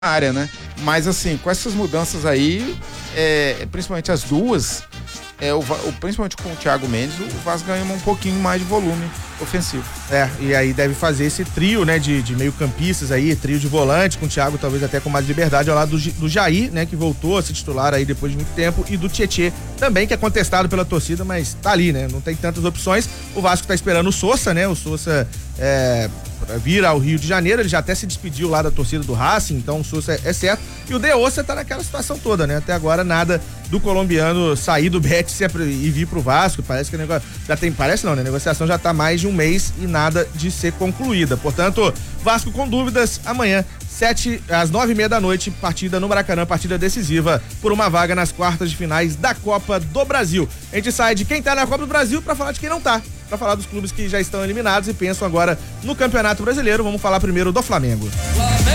área, né? Mas assim, com essas mudanças aí, principalmente as duas, principalmente com o Thiago Mendes, o Vasco ganha um pouquinho mais de volume ofensivo. E aí deve fazer esse trio, né, de meio campistas aí, trio de volante, com o Thiago talvez até com mais liberdade, ao lado do Jair, né, que voltou a se titular aí depois de muito tempo, e do Tietê também, que é contestado pela torcida, mas tá ali, né, não tem tantas opções. O Vasco tá esperando o Sousa, né, o Sousa vir ao Rio de Janeiro, ele já até se despediu lá da torcida do Racing, então o Sousa é certo, e o De Ossa tá naquela situação toda, né, até agora nada do colombiano sair do Betis e vir pro Vasco. Parece que o negócio parece não, né, a negociação já tá mais de um mês e nada de ser concluída. Portanto, Vasco com dúvidas, amanhã 7 às 9:30 da noite, partida no Maracanã, partida decisiva por uma vaga nas quartas de finais da Copa do Brasil. A gente sai de quem tá na Copa do Brasil pra falar de quem não tá, pra falar dos clubes que já estão eliminados e pensam agora no Campeonato Brasileiro. Vamos falar primeiro do Flamengo.